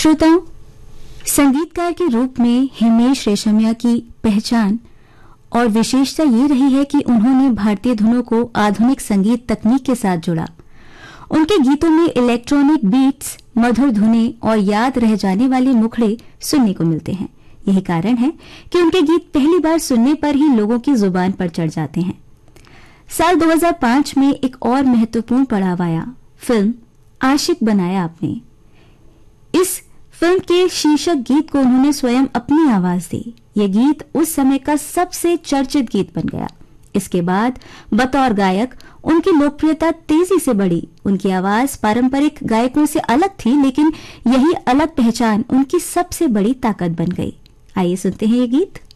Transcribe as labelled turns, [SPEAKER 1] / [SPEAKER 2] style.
[SPEAKER 1] श्रोताओं, संगीतकार के रूप में हिमेश रेशमिया की पहचान और विशेषता ये रही है कि उन्होंने भारतीय धुनों को आधुनिक संगीत तकनीक के साथ जोड़ा। उनके गीतों में इलेक्ट्रॉनिक बीट्स, मधुर धुनें और याद रह जाने वाले मुखड़े सुनने को मिलते हैं। यही कारण है कि उनके गीत पहली बार सुनने पर ही लोगों की जुबान पर चढ़ जाते हैं। साल 2005 में एक और महत्वपूर्ण पड़ाव आया, फिल्म आशिक बनाया आपने। इस फिल्म के शीर्षक गीत को उन्होंने स्वयं अपनी आवाज दी। यह गीत उस समय का सबसे चर्चित गीत बन गया। इसके बाद बतौर गायक उनकी लोकप्रियता तेजी से बढ़ी। उनकी आवाज पारंपरिक गायकों से अलग थी, लेकिन यही अलग पहचान उनकी सबसे बड़ी ताकत बन गई। आइए सुनते हैं ये गीत।